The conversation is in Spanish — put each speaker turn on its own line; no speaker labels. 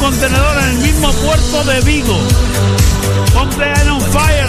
contenedor en el mismo puerto de Vigo. Ponte on fire.